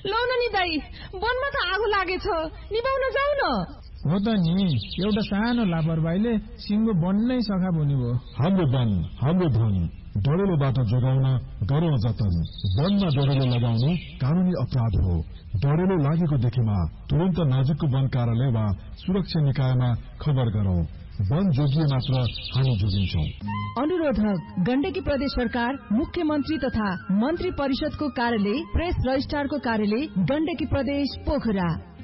Loan नि दाई, वनमा त आगो लागेछ, निभाउन जाऊ न। हो त नि, एउटा सानो लापरवाहीले सिंगो वन नै सखा बन्यो भयो। हाम्रो वन, हाम्रो धन, डढेलोबाट जोगाउन गरौं जतन। वनमा डढेलो लगाउनु कानूनी अपराध हो। डढेलो लागेको देखेमा तुरन्त नजिकको वन कार्यालय वा सुरक्षा निकायमा खबर गरौं। वन जोगिए मात्र हामी जोगिन्छौं। अनुरोधक गण्डकी प्रदेश सरकार, मुख्यमन्त्री तथा मन्त्री परिषदको कार्यालय, प्रेस रजिस्ट्रारको कार्यालय, गण्डकी प्रदेश, पोखरा।